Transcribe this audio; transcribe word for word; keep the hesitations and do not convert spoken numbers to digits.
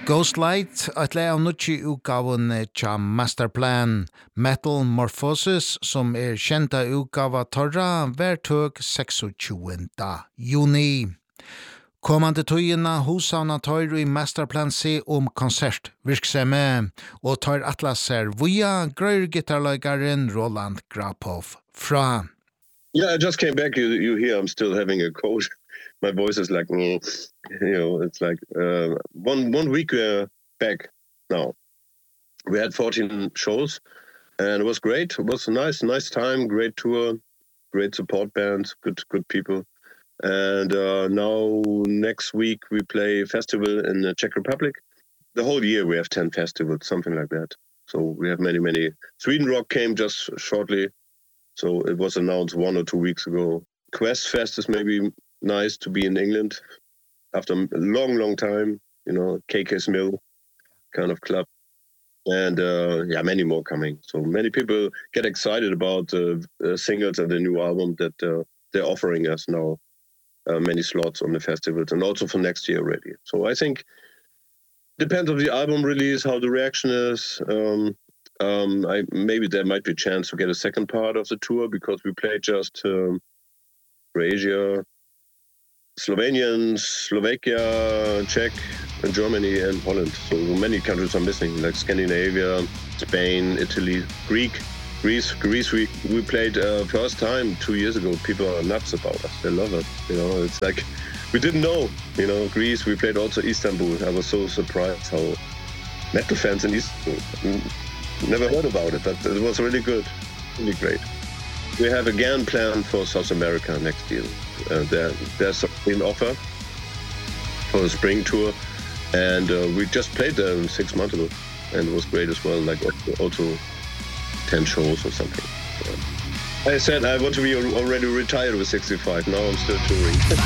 Ghostlight, et le av nutji utgaven tja Masterplan Metal Morphosis, som er kjenta utgava torra, vertøk tjueseks juni. Kommande tøyina husavna tøyru i Masterplan se om konsert, virksemme, og tøyr atlaser via grøyrgitarløygaren Roland Graphoff fra. Yeah, I just came back. You, you hear I'm still having a cold. My voice is like, mm, you know, it's like uh, one one week uh, back now. We had fourteen shows, and it was great. It was a nice, nice time, great tour, great support bands, good, good people. And uh, now next week we play a festival in the Czech Republic. The whole year we have ten festivals, something like that. So we have many, many. Sweden Rock came just shortly, so it was announced one or two weeks ago. Quest Fest is maybe nice to be in England after a long, long time, you know, K K's Mill kind of club. And uh, yeah, many more coming. So many people get excited about uh, uh, singles and the new album that uh, they're offering us now. Uh, many slots on the festivals and also for next year already. So I think depends on the album release, how the reaction is. Um, um, I, maybe there might be a chance to get a second part of the tour because we played just um, Croatia, Slovenian, Slovakia, Czech, and Germany and Holland. So many countries are missing, like Scandinavia, Spain, Italy, Greek. Greece, Greece. We we played uh, first time two years ago. People are nuts about us. They love it. You know, it's like we didn't know. You know, Greece. We played also Istanbul. I was so surprised how metal fans in Istanbul. Never heard about it, but it was really good, really great. We have again planned for South America next year. Uh, there, there's an offer for the spring tour, and uh, we just played there six months ago, and it was great as well. Like also. ten shows or something. I said I want to be already retired with sixty-five. Now I'm still touring.